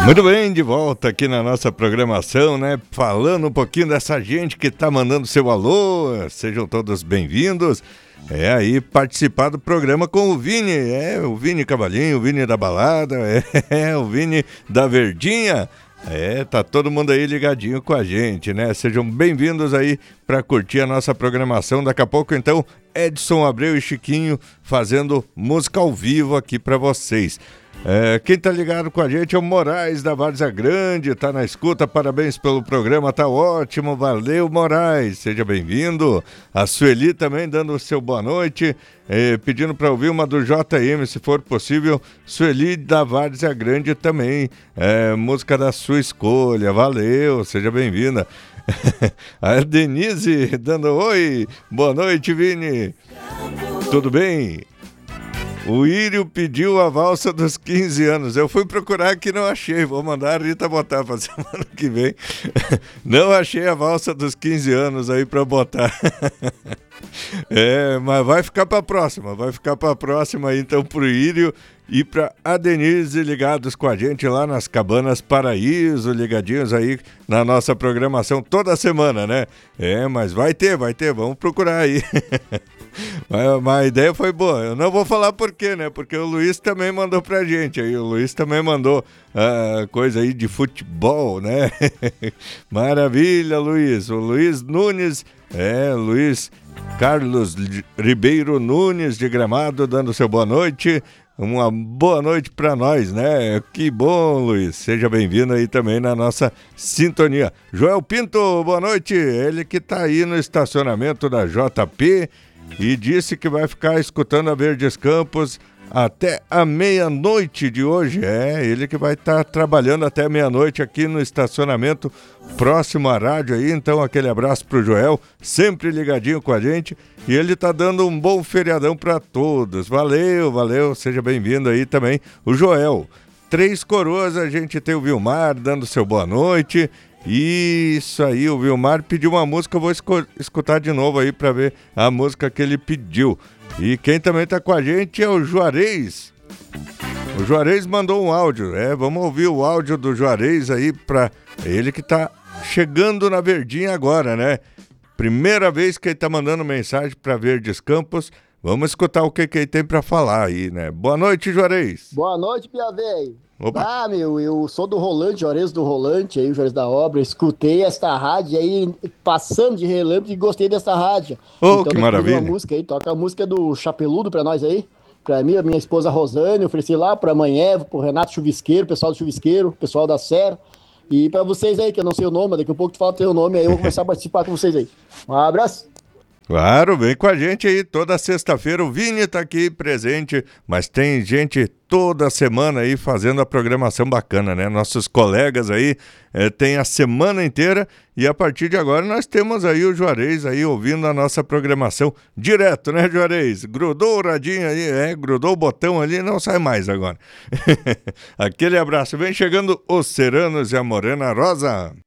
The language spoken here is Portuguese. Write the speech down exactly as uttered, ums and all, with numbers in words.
Muito bem, de volta aqui na nossa programação, né? Falando um pouquinho dessa gente que tá mandando seu alô. Sejam todos bem-vindos. É aí participar do programa com o Vini. É, o Vini Cavalinho, o Vini da Balada, é, o Vini da Verdinha. É, tá todo mundo aí ligadinho com a gente, né? Sejam bem-vindos aí para curtir a nossa programação. Daqui a pouco, então, Edson Abreu e Chiquinho fazendo música ao vivo aqui para vocês. É, quem tá ligado com a gente é o Moraes da Várzea Grande, tá na escuta, parabéns pelo programa, tá ótimo, valeu Moraes, seja bem-vindo. A Sueli também dando o seu boa noite, é, pedindo para ouvir uma do J M, se for possível. Sueli da Várzea Grande também, é, música da sua escolha, valeu, seja bem-vinda. A Denise dando oi, boa noite Vini, tudo bem? O Írio pediu a valsa dos quinze anos. Eu fui procurar aqui e não achei. Vou mandar a Rita botar para semana que vem. Não achei a valsa dos quinze anos aí para botar. É, mas vai ficar para a próxima. Vai ficar para a próxima aí, então, pro Írio e para a Denise, ligados com a gente lá nas Cabanas Paraíso, ligadinhos aí na nossa programação toda semana, né? É, mas vai ter, vai ter. Vamos procurar aí. Mas, mas a ideia foi boa. Eu não vou falar por quê, né? Porque o Luiz também mandou pra gente aí. O Luiz também mandou uh, coisa aí de futebol, né? Maravilha, Luiz. O Luiz Nunes, é, Luiz Carlos Ribeiro Nunes de Gramado, dando seu boa noite. Uma boa noite para nós, né? Que bom, Luiz. Seja bem-vindo aí também na nossa sintonia. Joel Pinto, boa noite. Ele que tá aí no estacionamento da J P e disse que vai ficar escutando a Verdes Campos até a meia-noite de hoje. É, ele que vai estar tá trabalhando até meia-noite aqui no estacionamento próximo à rádio aí. Então, aquele abraço pro Joel, sempre ligadinho com a gente. E ele tá dando um bom feriadão para todos. Valeu, valeu, seja bem-vindo aí também o Joel. Três Coroas, a gente tem o Vilmar dando seu boa noite. Isso aí, o Vilmar pediu uma música, eu vou esco- escutar de novo aí para ver a música que ele pediu. E quem também tá com a gente é o Juarez. O Juarez mandou um áudio, é, vamos ouvir o áudio do Juarez aí para ele que tá chegando na Verdinha agora, né? Primeira vez que ele tá mandando mensagem para Verdes Campos. Vamos escutar o que, que ele tem para falar aí, né? Boa noite, Juarez. Boa noite, Piavéi. Opa. Ah, meu, eu sou do Rolante, Juarez do Rolante, aí, o Juarez da Obra. Escutei esta rádio aí, passando de relâmpago, e gostei dessa rádio. Oh, então, que eu maravilha. uma música aí, toca a música do Chapeludo pra nós aí. Pra mim, a minha esposa Rosane, ofereci lá pra amanhã, pro Renato Chuvisqueiro, pessoal do Chuvisqueiro, pessoal da Serra. E pra vocês aí, que eu não sei o nome, daqui a pouco tu fala o teu nome, aí eu vou começar a participar com vocês aí. Um abraço. Claro, vem com a gente aí toda sexta-feira. O Vini tá aqui presente, mas tem gente toda semana aí fazendo a programação bacana, né? Nossos colegas aí é, tem a semana inteira e a partir de agora nós temos aí o Juarez aí ouvindo a nossa programação direto, né, Juarez? Grudou o radinho aí, é, grudou o botão ali, não sai mais agora. Aquele abraço. Vem chegando os Seranos e a Morena Rosa.